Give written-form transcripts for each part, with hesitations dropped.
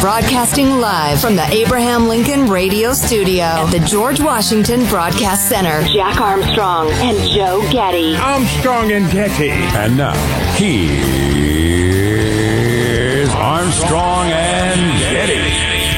Broadcasting live from the Abraham Lincoln Radio Studio at the George Washington Broadcast Center. Jack Armstrong and Joe Getty. Armstrong and Getty. And now, here's Armstrong and Getty.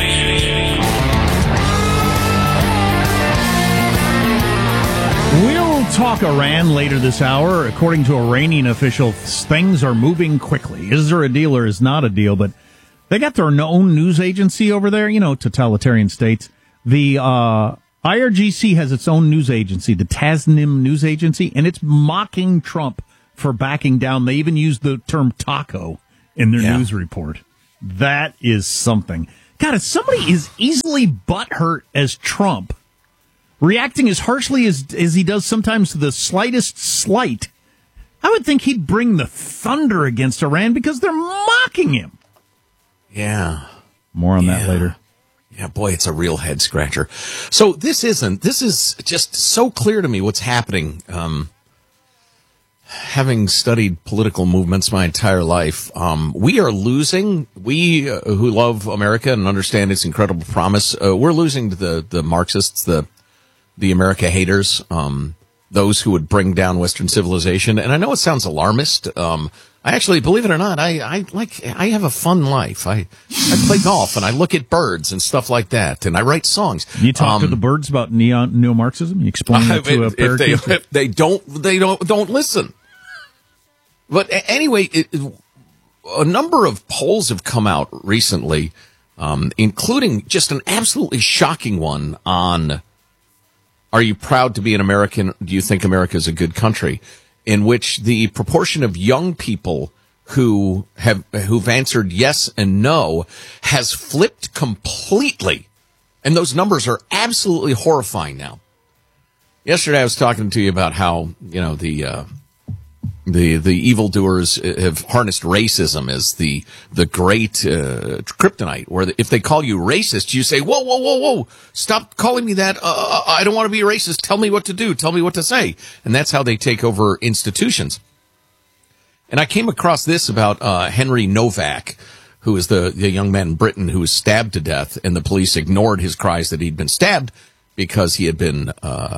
We'll talk Iran later this hour. According to Iranian officials, things are moving quickly. Is there a deal or is not a deal? But they got their own news agency over there, totalitarian states. The IRGC has its own news agency, the Tasnim news agency, and it's mocking Trump for backing down. They even used the term taco in their news report. That is something. God, if somebody is easily butthurt as Trump, reacting as harshly as he does sometimes to the slightest slight, I would think he'd bring the thunder against Iran because they're mocking him. Yeah. More on that later. Yeah, boy, it's a real head scratcher. So this is just so clear to me what's happening. Having studied political movements my entire life, we are losing. We who love America and understand its incredible promise, we're losing to the Marxists, the America haters, those who would bring down Western civilization. And I know it sounds alarmist. I actually, believe it or not, I have a fun life. I play golf and I look at birds and stuff like that, and I write songs. You talk to the birds about neo-Marxism? You explain that to a parakeet? If they don't listen. But anyway, a number of polls have come out recently, including just an absolutely shocking one on, are you proud to be an American? Do you think America is a good country? In which the proportion of young people who've answered yes and no has flipped completely. And those numbers are absolutely horrifying now. Yesterday I was talking to you about how, the evildoers have harnessed racism as the great kryptonite, where if they call you racist, you say, whoa, stop calling me that. I don't want to be a racist. Tell me what to do. Tell me what to say. And that's how they take over institutions. And I came across this about Henry Novak, who is the young man in Britain who was stabbed to death, and the police ignored his cries that he'd been stabbed because he had been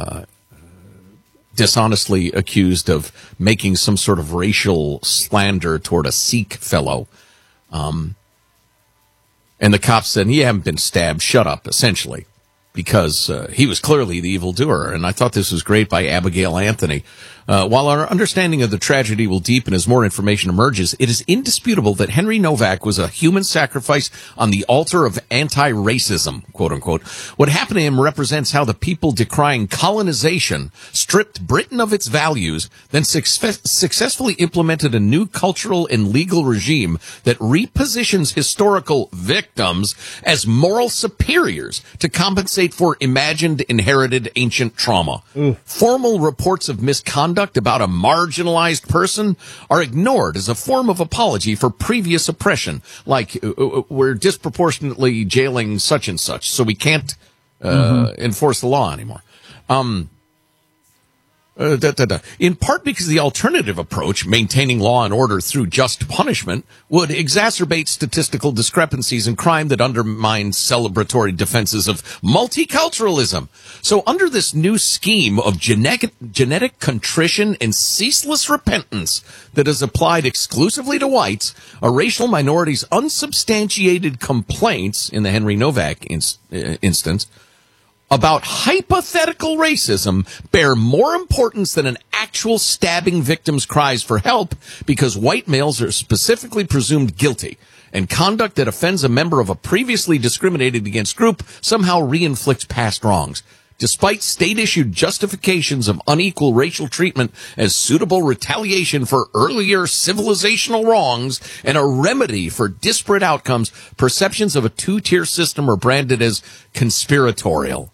dishonestly accused of making some sort of racial slander toward a Sikh fellow. And the cops said, you haven't been stabbed, shut up, essentially, because he was clearly the evildoer. And I thought this was great by Abigail Anthony. While our understanding of the tragedy will deepen as more information emerges, it is indisputable that Henry Novak was a human sacrifice on the altar of anti-racism, quote unquote. What happened to him represents how the people decrying colonization stripped Britain of its values, then successfully implemented a new cultural and legal regime that repositions historical victims as moral superiors to compensate for imagined inherited ancient trauma. Formal reports of misconduct about a marginalized person are ignored as a form of apology for previous oppression, like we're disproportionately jailing such and such, so we can't enforce the law anymore. In part because the alternative approach, maintaining law and order through just punishment, would exacerbate statistical discrepancies in crime that undermine celebratory defenses of multiculturalism. So under this new scheme of genetic contrition and ceaseless repentance that is applied exclusively to whites, a racial minority's unsubstantiated complaints, in the Henry Novak instance, about hypothetical racism bear more importance than an actual stabbing victim's cries for help, because white males are specifically presumed guilty, and conduct that offends a member of a previously discriminated against group somehow reinflicts past wrongs. Despite state-issued justifications of unequal racial treatment as suitable retaliation for earlier civilizational wrongs and a remedy for disparate outcomes, perceptions of a two-tier system are branded as conspiratorial.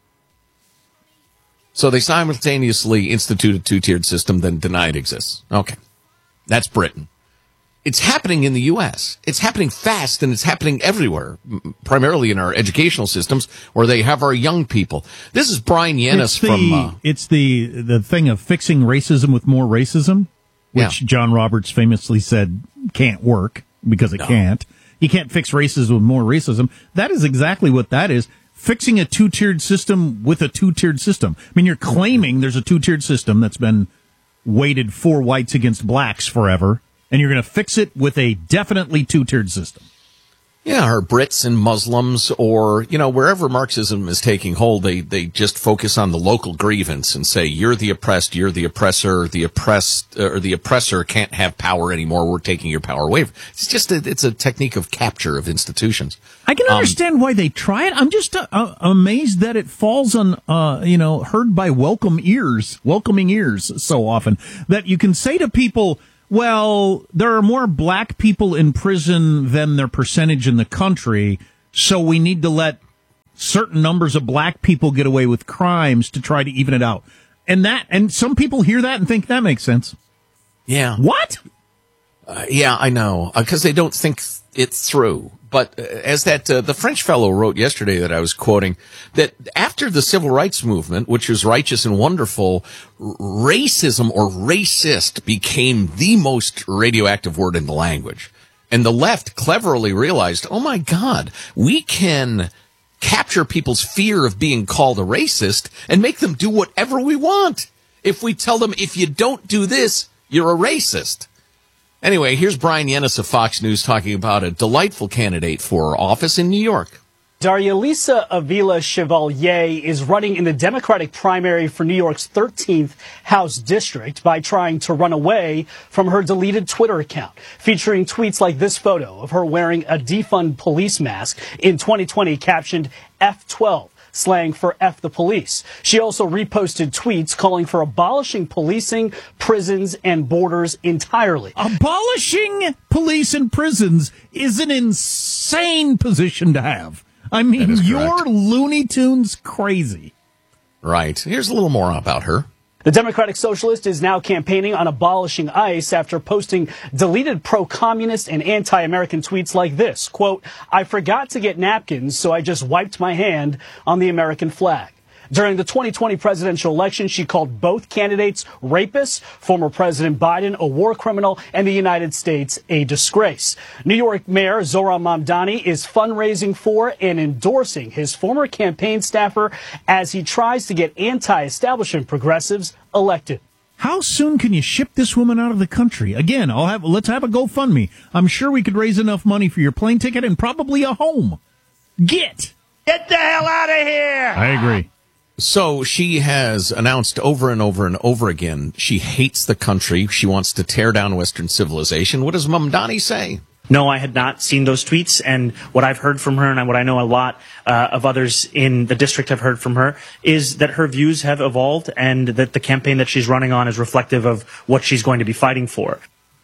So they simultaneously institute a two-tiered system, then deny it exists. Okay. That's Britain. It's happening in the U.S. It's happening fast, and it's happening everywhere, primarily in our educational systems, where they have our young people. This is Brian Yennis from... It's the thing of fixing racism with more racism, which John Roberts famously said can't work, because it can't. you can't fix racism with more racism. That is exactly what that is. Fixing a two-tiered system with a two-tiered system. I mean, you're claiming there's a two-tiered system that's been weighted for whites against blacks forever, and you're going to fix it with a definitely two-tiered system. Yeah, or Brits and Muslims, or, wherever Marxism is taking hold, they just focus on the local grievance and say, you're the oppressed, you're the oppressor, the oppressed, or the oppressor can't have power anymore, we're taking your power away. It's just it's a technique of capture of institutions. I can understand why they try it. I'm just amazed that it falls on, heard by welcoming ears so often, that you can say to people, well, there are more black people in prison than their percentage in the country, so we need to let certain numbers of black people get away with crimes to try to even it out. And some people hear that and think that makes sense. Yeah. What? Yeah, I know, because they don't think it through. But as the French fellow wrote yesterday that I was quoting, that after the civil rights movement, which was righteous and wonderful, racism or racist became the most radioactive word in the language. And the left cleverly realized, oh my God, we can capture people's fear of being called a racist and make them do whatever we want. If we tell them, if you don't do this, you're a racist. Anyway, here's Brian Yennis of Fox News talking about a delightful candidate for office in New York. Darialisa Avila Chevalier is running in the Democratic primary for New York's 13th House District by trying to run away from her deleted Twitter account, featuring tweets like this photo of her wearing a defund police mask in 2020 captioned F12. Slang for F the police. She also reposted tweets calling for abolishing policing, prisons, and borders entirely. Abolishing police and prisons is an insane position to have. I mean, you're Looney Tunes crazy. Right. Here's a little more about her. The Democratic Socialist is now campaigning on abolishing ICE after posting deleted pro-communist and anti-American tweets like this, quote, I forgot to get napkins, so I just wiped my hand on the American flag. During the 2020 presidential election, she called both candidates rapists, former President Biden a war criminal, and the United States a disgrace. New York Mayor Zohran Mamdani is fundraising for and endorsing his former campaign staffer as he tries to get anti-establishment progressives elected. How soon can you ship this woman out of the country? Again, let's have a GoFundMe. I'm sure we could raise enough money for your plane ticket and probably a home. Get the hell out of here! I agree. So she has announced over and over and over again she hates the country. She wants to tear down Western civilization. What does Mamdani say? No, I had not seen those tweets, and what I've heard from her and what I know a lot of others in the district have heard from her is that her views have evolved and that the campaign that she's running on is reflective of what she's going to be fighting for.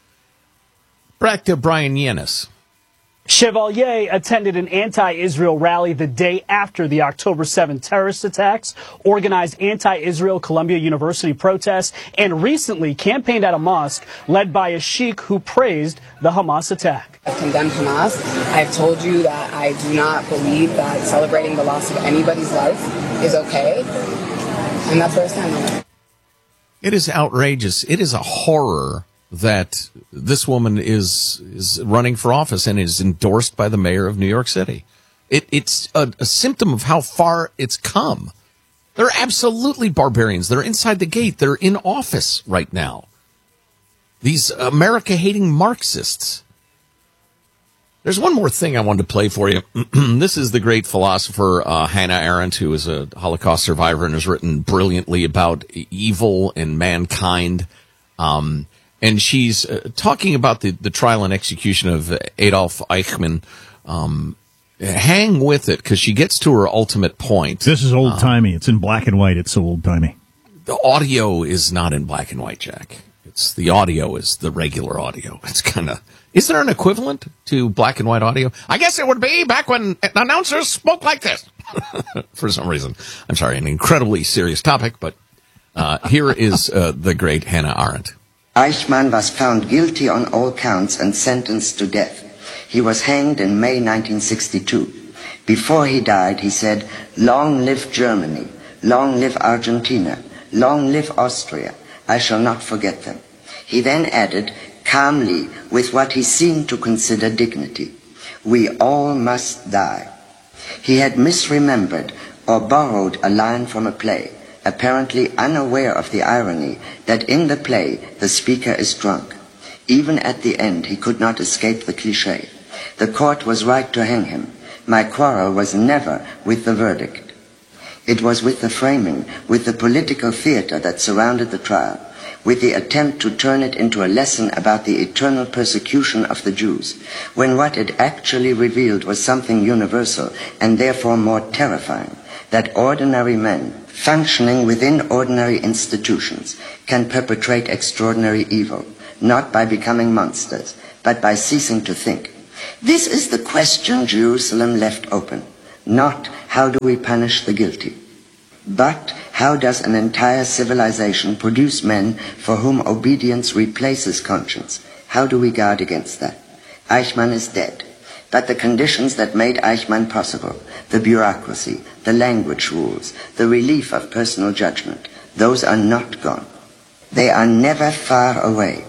Back to Brian Yennis. Chevalier attended an anti-Israel rally the day after the October 7 terrorist attacks, organized anti-Israel Columbia University protests, and recently campaigned at a mosque led by a sheikh who praised the Hamas attack. I've condemned Hamas. I've told you that I do not believe that celebrating the loss of anybody's life is okay, and that's where I stand on it. It is outrageous. It is a horror that this woman is running for office and is endorsed by the mayor of New York City. It's a symptom of how far it's come. They're absolutely barbarians. They're inside the gate. They're in office right now. These America-hating Marxists. There's one more thing I wanted to play for you. This is the great philosopher Hannah Arendt, who is a Holocaust survivor and has written brilliantly about evil and mankind. And she's talking about the trial and execution of Adolf Eichmann. Hang with it, because she gets to her ultimate point. This is old-timey. It's in black and white. It's so old-timey. The audio is not in black and white, Jack. The audio is the regular audio. It's kind of... Is there an equivalent to black and white audio? I guess it would be back when announcers spoke like this. For some reason. I'm sorry, an incredibly serious topic, but here is the great Hannah Arendt. Eichmann was found guilty on all counts and sentenced to death. He was hanged in May 1962. Before he died, he said, "Long live Germany, long live Argentina, long live Austria. I shall not forget them." He then added, calmly, with what he seemed to consider dignity, We all must die. He had misremembered or borrowed a line from a play, apparently unaware of the irony that in the play the speaker is drunk. Even at the end he could not escape the cliché. The court was right to hang him. My quarrel was never with the verdict. It was with the framing, with the political theater that surrounded the trial, with the attempt to turn it into a lesson about the eternal persecution of the Jews, when what it actually revealed was something universal and therefore more terrifying, that ordinary men, functioning within ordinary institutions, can perpetrate extraordinary evil, not by becoming monsters, but by ceasing to think. This is the question Jerusalem left open. Not how do we punish the guilty, but how does an entire civilization produce men for whom obedience replaces conscience? How do we guard against that? Eichmann is dead, but the conditions that made Eichmann possible, the bureaucracy, the language rules, the relief of personal judgment, those are not gone. They are never far away.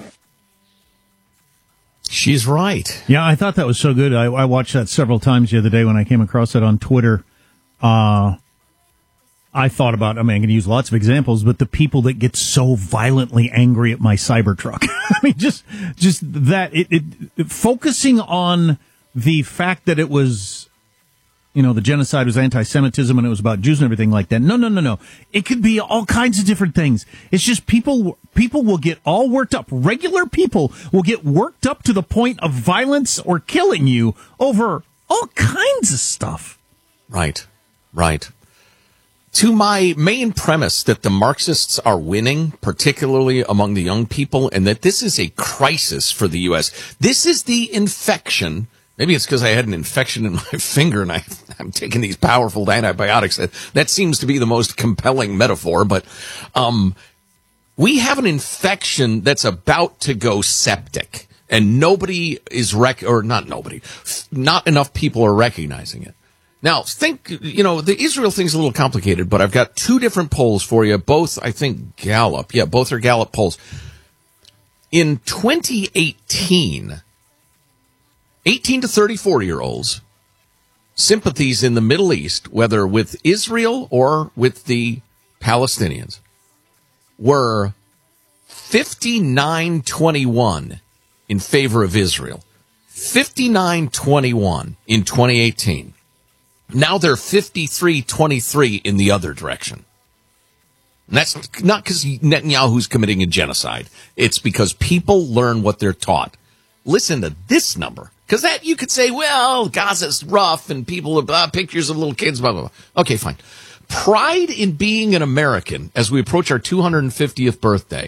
She's right. Yeah, I thought that was so good. I watched that several times the other day when I came across it on Twitter. I thought about, I'm going to use lots of examples, but the people that get so violently angry at my Cybertruck. I mean, just that, it focusing on the fact that it was, the genocide was anti-Semitism and it was about Jews and everything like that. No. It could be all kinds of different things. It's just people will get all worked up. Regular people will get worked up to the point of violence or killing you over all kinds of stuff. Right. To my main premise that the Marxists are winning, particularly among the young people, and that this is a crisis for the U.S. This is the infection. Maybe it's because I had an infection in my finger and I'm taking these powerful antibiotics. That seems to be the most compelling metaphor, but we have an infection that's about to go septic, and nobody is not enough people are recognizing it. Now, think, the Israel thing's a little complicated, but I've got two different polls for you, both, I think, Gallup. Yeah, both are Gallup polls. In 2018, 18 to 34-year-olds, sympathies in the Middle East, whether with Israel or with the Palestinians, were 59-21 in favor of Israel. 59-21 in 2018. Now they're 53-23 in the other direction. And that's not because Netanyahu's committing a genocide. It's because people learn what they're taught. Listen to this number. Because that you could say, well, Gaza's rough and people have pictures of little kids, blah, blah, blah. Okay, fine. Pride in being an American as we approach our 250th birthday.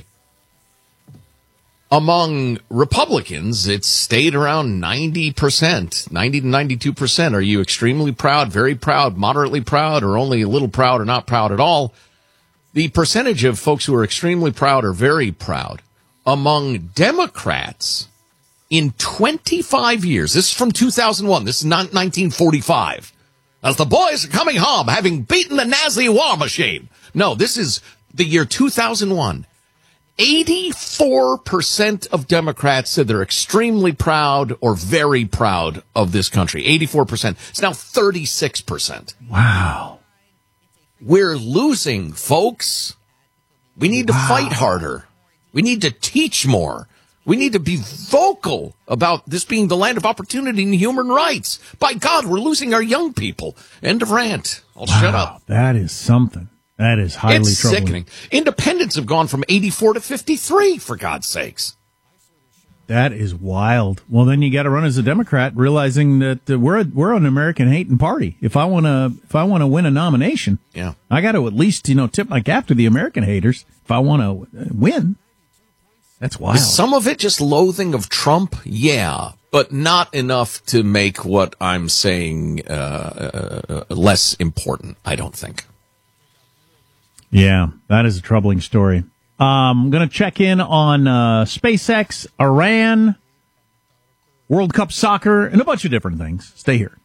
Among Republicans, it's stayed around 90%, 90 to 92%. Are you extremely proud, very proud, moderately proud, or only a little proud or not proud at all? The percentage of folks who are extremely proud or very proud among Democrats in 25 years, this is from 2001, this is not 1945, as the boys are coming home having beaten the Nazi war machine. No, this is the year 2001. 84% of Democrats said they're extremely proud or very proud of this country. 84%. It's now 36%. Wow. We're losing, folks. We need to fight harder. We need to teach more. We need to be vocal about this being the land of opportunity and human rights. By God, we're losing our young people. End of rant. I'll shut up. That is something. That is highly it's troubling. Sickening. Independents have gone from 84 to 53, for God's sakes. That is wild. Well, then you got to run as a Democrat, realizing that we're an American hating party. If I want to win a nomination, yeah, I got to at least tip my cap to the American haters. If I want to win, that's wild. Is some of it just loathing of Trump? Yeah, but not enough to make what I'm saying less important. I don't think. Yeah, that is a troubling story. I'm going to check in on SpaceX, Iran, World Cup soccer, and a bunch of different things. Stay here.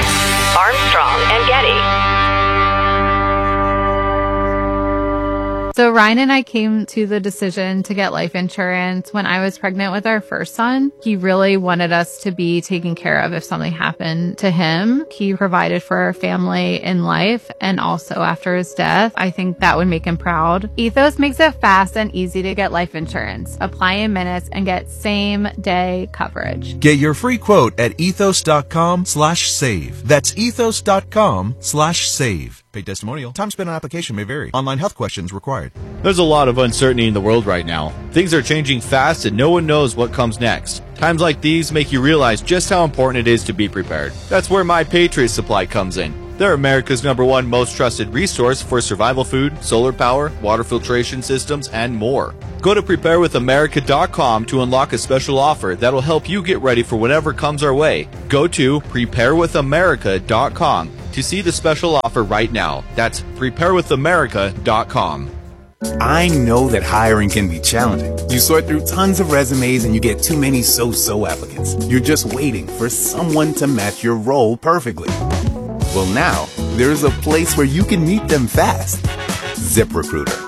Armstrong and Getty. So Ryan and I came to the decision to get life insurance when I was pregnant with our first son. He really wanted us to be taken care of if something happened to him. He provided for our family in life and also after his death. I think that would make him proud. Ethos makes it fast and easy to get life insurance. Apply in minutes and get same day coverage. Get your free quote at ethos.com/save. That's ethos.com/save. Paid testimonial. Time spent on application may vary. Online health questions required. There's a lot of uncertainty in the world right now. Things are changing fast and no one knows what comes next. Times like these make you realize just how important it is to be prepared. That's where My Patriot Supply comes in. They're America's #1 most trusted resource for survival food, solar power, water filtration systems, and more. Go to preparewithamerica.com to unlock a special offer that'll help you get ready for whatever comes our way. Go to preparewithamerica.com to see the special offer right now. That's preparewithamerica.com. I know that hiring can be challenging. You sort through tons of resumes and you get too many so-so applicants. You're just waiting for someone to match your role perfectly. Well, now, there's a place where you can meet them fast. ZipRecruiter.